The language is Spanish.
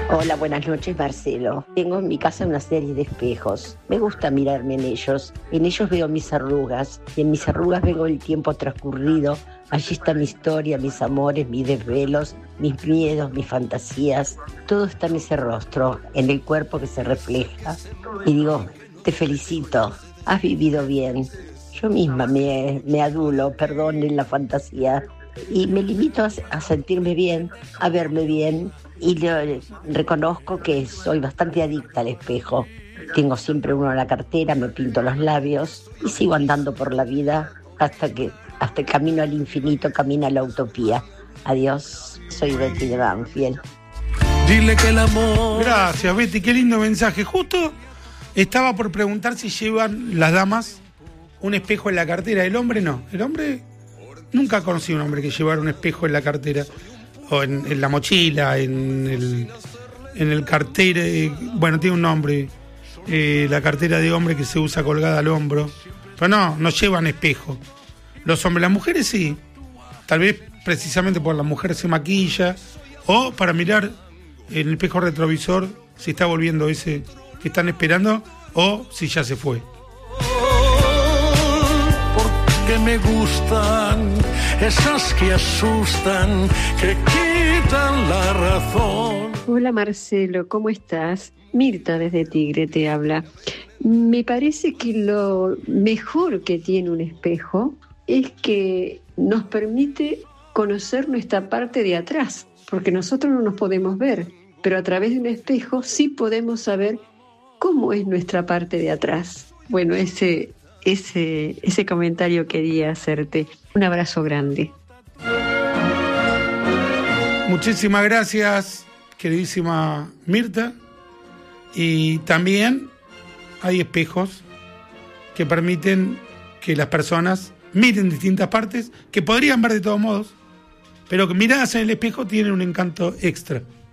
Hola, buenas noches, Marcelo. Tengo en mi casa una serie de espejos. Me gusta mirarme en ellos. En ellos veo mis arrugas y en mis arrugas veo el tiempo transcurrido. Allí está mi historia, mis amores, mis desvelos, mis miedos, mis fantasías. Todo está en ese rostro, en el cuerpo que se refleja. Y digo, te felicito, has vivido bien. Yo misma me adulo, perdonen la fantasía, y me limito a sentirme bien, a verme bien. Y reconozco que soy bastante adicta al espejo. Tengo siempre uno en la cartera, me pinto los labios y sigo andando por la vida hasta el camino al infinito, camino a la utopía. Adiós, soy Betty de Banfield. Dile que el amor... Gracias, Betty, qué lindo mensaje. Justo estaba por preguntar si llevan las damas un espejo en la cartera. El hombre no. El hombre... Nunca conocí a un hombre que llevara un espejo en la cartera. O en la mochila, en el cartera, bueno, tiene un nombre, la cartera de hombre que se usa colgada al hombro, pero no llevan espejo. Los hombres, las mujeres sí, tal vez precisamente porque la mujer se maquilla, o para mirar en el espejo retrovisor si está volviendo ese que están esperando, o si ya se fue. Porque me gustan esas que asustan, que quitan la razón. Hola Marcelo, ¿cómo estás? Mirta desde Tigre te habla. Me parece que lo mejor que tiene un espejo es que nos permite conocer nuestra parte de atrás, porque nosotros no nos podemos ver, pero a través de un espejo sí podemos saber cómo es nuestra parte de atrás. Bueno, ese comentario quería hacerte. Un abrazo grande. Muchísimas gracias, queridísima Mirta. Y también hay espejos que permiten que las personas miren distintas partes que podrían ver de todos modos, pero que miradas en el espejo tienen un encanto extra.